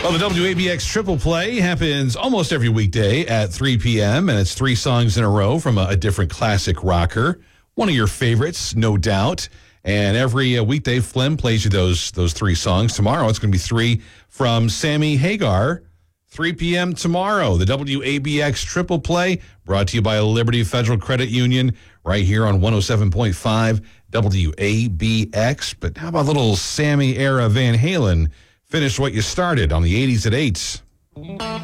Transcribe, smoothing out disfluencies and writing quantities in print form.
Well, the WABX Triple Play happens almost every weekday at 3 p.m., and it's 3 songs in a row from a different classic rocker. One of your favorites, no doubt. And every weekday, Flynn plays you those 3 songs. Tomorrow, it's going to be 3 from Sammy Hagar. 3 p.m. tomorrow, the WABX Triple Play, brought to you by Liberty Federal Credit Union, right here on 107.5 WABX. But how about little Sammy era Van Halen? Finish what you started on the 80s at 8.